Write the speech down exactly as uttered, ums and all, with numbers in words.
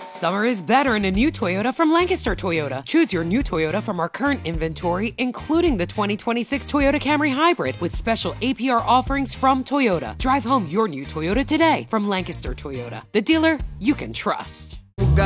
Summer is better in a new Toyota from Lancaster Toyota. Choose your new Toyota from our current inventory, including the twenty twenty-six Toyota Camry Hybrid with special A P R offerings from Toyota. Drive home your new Toyota today from Lancaster Toyota, the dealer you can trust.